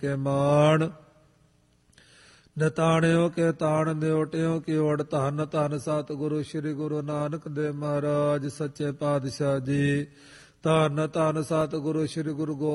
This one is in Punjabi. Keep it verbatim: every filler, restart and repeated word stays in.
ਕੇ ਮਾਣ। ਨਿਤਾਣਿਓ ਕੇ ਤਾਣ ਨਿਉਟਿਓ ਕੀ ਓੜ ਧੰਨ ਧੰਨ ਸਤਿਗੁਰੂ ਸ੍ਰੀ ਗੁਰੂ ਨਾਨਕ ਦੇਵ ਮਹਾਰਾਜ ਸੱਚੇ ਪਾਤਸ਼ਾਹ ਜੀ। ਧੰਨ ਧੰਨ ਸਤਿਗੁਰੂ ਸ੍ਰੀ ਗੁਰੂ ਗੋਬਿੰਦ